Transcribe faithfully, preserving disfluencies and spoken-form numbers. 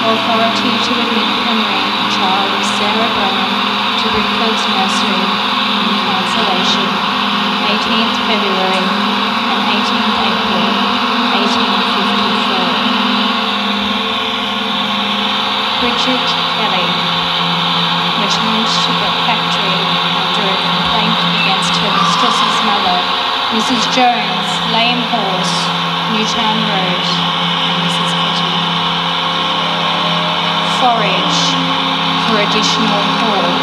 Authority to admit Henry, child of Sarah Brown, to Rickford's nursery in cancellation, eighteenth February and eighteenth April, eighteen fifty-four. Bridget Kelly returned to the factory after a complaint against her mistress's mother, Missus Jones, Lame Horse, Newtown Road, and Missus Petty. Forage for additional wool.